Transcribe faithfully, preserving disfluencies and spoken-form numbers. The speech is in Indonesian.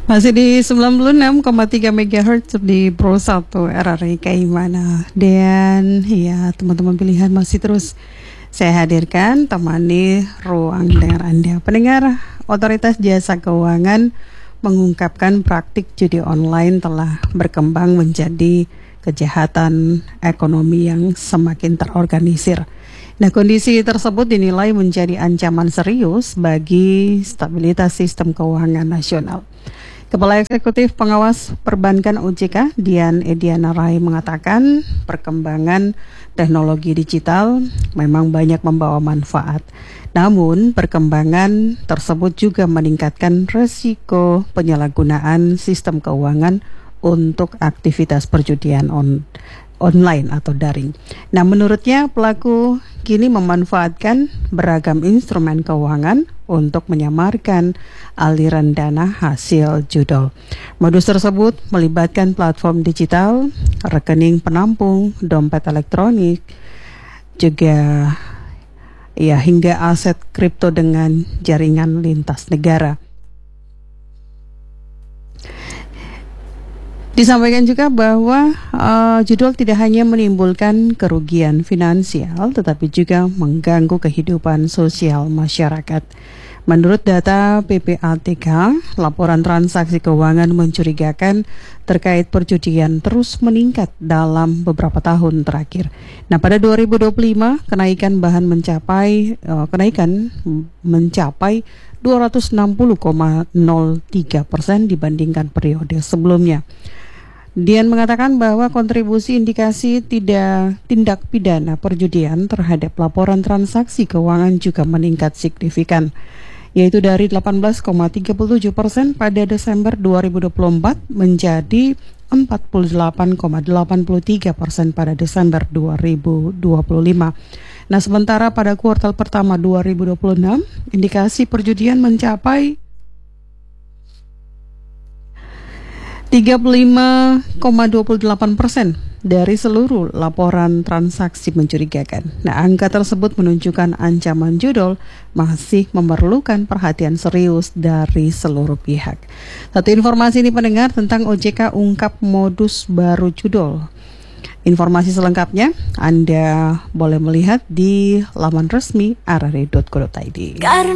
Masih di sembilan puluh enam koma tiga megahertz di Pro satu R R I Kaimana. Dan ya teman-teman pilihan masih terus saya hadirkan temani ruang dengar Anda. Pendengar, Otoritas Jasa Keuangan mengungkapkan praktik judi online telah berkembang menjadi kejahatan ekonomi yang semakin terorganisir. Nah, kondisi tersebut dinilai menjadi ancaman serius bagi stabilitas sistem keuangan nasional. Kepala Eksekutif Pengawas Perbankan O J K, Dian Ediana Rai, mengatakan perkembangan teknologi digital memang banyak membawa manfaat. Namun, perkembangan tersebut juga meningkatkan risiko penyalahgunaan sistem keuangan untuk aktivitas perjudian on online atau daring. Nah, menurutnya pelaku kini memanfaatkan beragam instrumen keuangan untuk menyamarkan aliran dana hasil judol. Modus tersebut melibatkan platform digital, rekening penampung, dompet elektronik, juga ya hingga aset kripto dengan jaringan lintas negara. Disampaikan juga bahwa uh, judul tidak hanya menimbulkan kerugian finansial, tetapi juga mengganggu kehidupan sosial masyarakat. Menurut data P P A T K, laporan transaksi keuangan mencurigakan terkait perjudian terus meningkat dalam beberapa tahun terakhir. Nah, pada dua ribu dua puluh lima, kenaikan bahan mencapai uh, kenaikan mencapai dua ratus enam puluh koma nol tiga persen dibandingkan periode sebelumnya. Dian mengatakan bahwa kontribusi indikasi tidak tindak pidana perjudian terhadap laporan transaksi keuangan juga meningkat signifikan, yaitu dari delapan belas koma tiga tujuh persen pada Desember dua ribu dua puluh empat menjadi empat puluh delapan koma delapan tiga persen pada Desember dua ribu dua puluh lima. Nah, sementara pada kuartal pertama dua ribu dua puluh enam, indikasi perjudian mencapai tiga puluh lima koma dua delapan persen dari seluruh laporan transaksi mencurigakan. Nah, angka tersebut menunjukkan ancaman judol masih memerlukan perhatian serius dari seluruh pihak. Satu informasi ini pendengar tentang O J K ungkap modus baru judol. Informasi selengkapnya Anda boleh melihat di laman resmi r r i dot co dot i d.